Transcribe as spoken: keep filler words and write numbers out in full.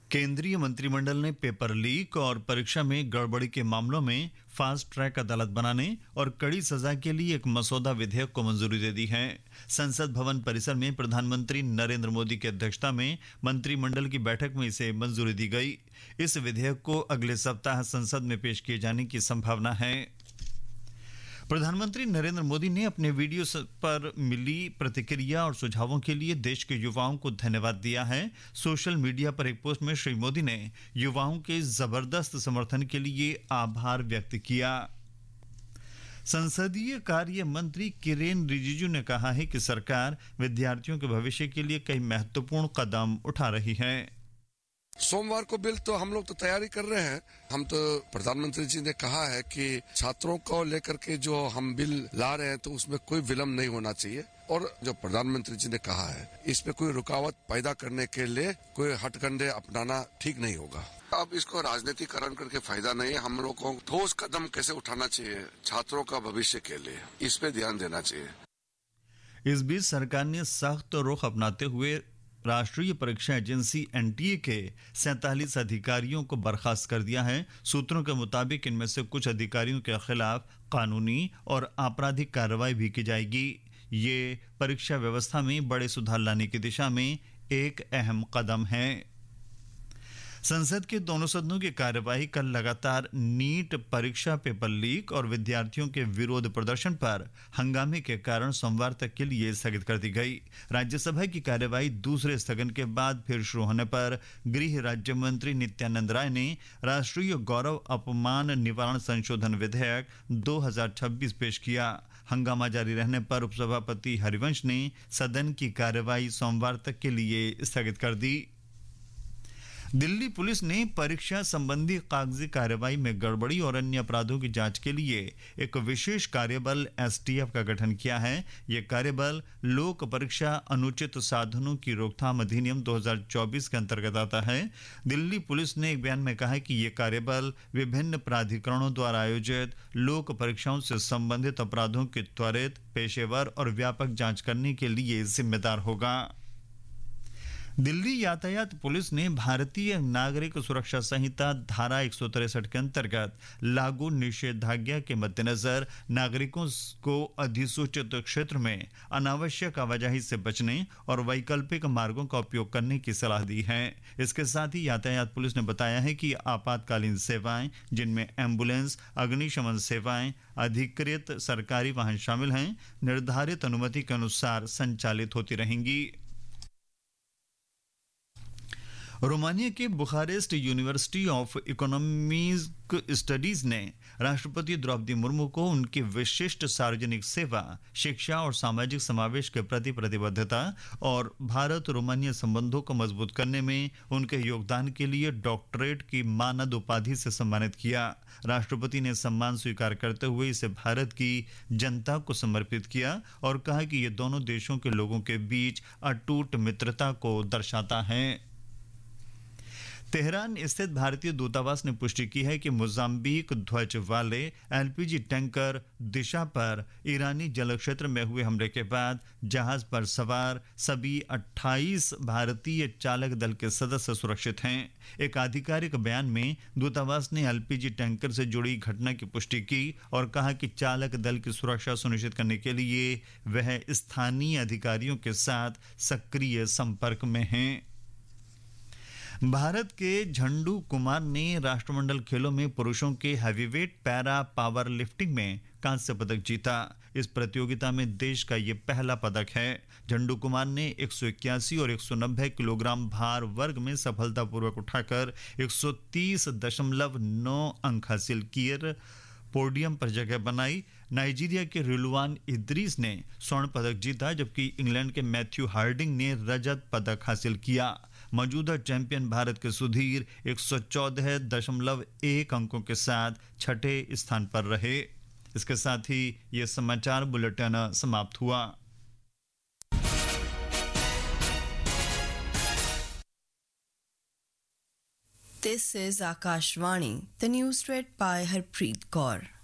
केंद्रीय मंत्रिमंडल ने पेपर लीक और परीक्षा में गड़बड़ी के मामलों में फास्ट ट्रैक अदालत बनाने और कड़ी सजा के लिए एक मसौदा विधेयक को मंजूरी दे दी है। संसद भवन परिसर में प्रधानमंत्री नरेंद्र मोदी की अध्यक्षता में मंत्रिमंडल की बैठक में इसे मंजूरी दी गई। इस विधेयक को अगले सप्ताह संसद में पेश किए जाने की संभावना है। प्रधानमंत्री नरेंद्र मोदी ने अपने वीडियो पर मिली प्रतिक्रिया और सुझावों के लिए देश के युवाओं को धन्यवाद दिया है। सोशल मीडिया पर एक पोस्ट में श्री मोदी ने युवाओं के जबरदस्त समर्थन के लिए आभार व्यक्त किया। संसदीय कार्य मंत्री किरेन रिजिजू ने कहा है कि सरकार विद्यार्थियों के भविष्य के लिए कई महत्वपूर्ण कदम उठा रही है। सोमवार को बिल तो हम लोग तो तैयारी कर रहे हैं। हम तो प्रधानमंत्री जी ने कहा है कि छात्रों को लेकर के जो हम बिल ला रहे हैं तो उसमें कोई विलम्ब नहीं होना चाहिए, और जो प्रधानमंत्री जी ने कहा है इसमें कोई रुकावट पैदा करने के लिए कोई हथकंडे अपनाना ठीक नहीं होगा। अब इसको राजनीतिकरण करके फायदा नहीं है। हम लोग को ठोस कदम कैसे उठाना चाहिए छात्रों का भविष्य के लिए, इस पे ध्यान देना चाहिए। इस बीच सरकार ने सख्त रुख अपनाते हुए राष्ट्रीय परीक्षा एजेंसी एनटीए के सैंतालीस अधिकारियों को बर्खास्त कर दिया है। सूत्रों के मुताबिक इनमें से कुछ अधिकारियों के खिलाफ कानूनी और आपराधिक कार्रवाई भी की जाएगी। ये परीक्षा व्यवस्था में बड़े सुधार लाने की दिशा में एक अहम कदम है। संसद के दोनों सदनों की कार्यवाही कल लगातार नीट परीक्षा पेपर लीक और विद्यार्थियों के विरोध प्रदर्शन पर हंगामे के कारण सोमवार तक के लिए स्थगित कर दी गई। राज्यसभा की कार्यवाही दूसरे स्थगन के बाद फिर शुरू होने पर गृह राज्य मंत्री नित्यानंद राय ने राष्ट्रीय गौरव अपमान निवारण संशोधन विधेयक दो हज़ार छब्बीस पेश किया। हंगामा जारी रहने पर उपसभापति हरिवंश ने सदन की कार्यवाही सोमवार तक के लिए स्थगित कर दी। दिल्ली पुलिस ने परीक्षा संबंधी कागजी कार्यवाही में गड़बड़ी और अन्य अपराधों की जांच के लिए एक विशेष कार्यबल एसटीएफ का गठन किया है। यह कार्यबल लोक परीक्षा अनुचित साधनों की रोकथाम अधिनियम दो हज़ार चौबीस के अंतर्गत आता है। दिल्ली पुलिस ने एक बयान में कहा है कि यह कार्यबल विभिन्न प्राधिकरणों द्वारा आयोजित लोक परीक्षाओं से संबंधित अपराधों की त्वरित, पेशेवर और व्यापक जांच करने के लिए जिम्मेदार होगा। दिल्ली यातायात पुलिस ने भारतीय नागरिक सुरक्षा संहिता धारा एक सौ तिरसठ के अंतर्गत लागू निषेधाज्ञा के मद्देनजर नागरिकों को अधिसूचित क्षेत्र में अनावश्यक आवाजाही से बचने और वैकल्पिक मार्गों का उपयोग करने की सलाह दी है। इसके साथ ही यातायात पुलिस ने बताया है कि आपातकालीन सेवाएं, जिनमें एम्बुलेंस, अग्निशमन सेवाएं, अधिकृत सरकारी वाहन शामिल हैं, निर्धारित अनुमति के अनुसार संचालित होती रहेंगी। रोमानिया के Bucharest university of economic studies ने राष्ट्रपति द्रौपदी मुर्मू को उनकी विशिष्ट सार्वजनिक सेवा, शिक्षा और सामाजिक समावेश के प्रति प्रतिबद्धता और भारत रोमानिया संबंधों को मजबूत करने में उनके योगदान के लिए डॉक्टरेट की मानद उपाधि से सम्मानित किया। राष्ट्रपति ने सम्मान स्वीकार करते हुए इसे भारत की जनता को समर्पित किया और कहा कि ये दोनों देशों के लोगों के बीच अटूट मित्रता को दर्शाता है। तेहरान स्थित भारतीय दूतावास ने पुष्टि की है कि मोजाम्बिक ध्वज वाले एलपीजी टैंकर दिशा पर ईरानी जल क्षेत्र में हुए हमले के बाद जहाज पर सवार सभी अट्ठाईस भारतीय चालक दल के सदस्य सुरक्षित हैं। एक आधिकारिक बयान में दूतावास ने एलपीजी टैंकर से जुड़ी घटना की पुष्टि की और कहा कि चालक दल की सुरक्षा सुनिश्चित करने के लिए वह स्थानीय अधिकारियों के साथ सक्रिय संपर्क में हैं। भारत के झंडू कुमार ने राष्ट्रमंडल खेलों में पुरुषों के हैवीवेट पैरा पावर लिफ्टिंग में कांस्य पदक जीता। इस प्रतियोगिता में देश का ये पहला पदक है। झंडू कुमार ने एक सौ इक्यासी और एक सौ नब्बे किलोग्राम भार वर्ग में सफलतापूर्वक उठाकर एक सौ तीस दशमलव नौ अंक हासिल किए पोडियम पर जगह बनाई। नाइजीरिया के रिलवान इद्रीस ने स्वर्ण पदक जीता, जबकि इंग्लैंड के मैथ्यू हार्डिंग ने रजत पदक हासिल किया। मौजूदा चैंपियन भारत के सुधीर एक सौ चौदह दशमलव एक अंकों के साथ छठे स्थान पर रहे। इसके साथ ही यह समाचार बुलेटिन समाप्त हुआ। This is Akashvani, the news read by Harpreet Kaur.